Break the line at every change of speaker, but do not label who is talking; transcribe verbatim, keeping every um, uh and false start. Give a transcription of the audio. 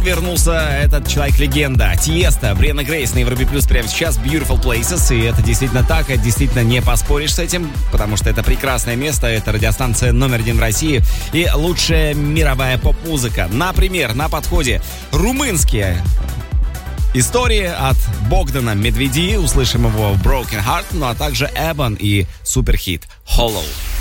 вернулся этот человек-легенда. Тиеста, Брианна Грейс на Европе Плюс прямо сейчас. Beautiful Places. И это действительно так, это действительно не поспоришь с этим, потому что это прекрасное место, это радиостанция номер один в России и лучшая мировая поп-музыка. Например, на подходе румынские истории от Богдана Медведи. Услышим его в Broken Heart, ну а также Эбон и суперхит Hollow.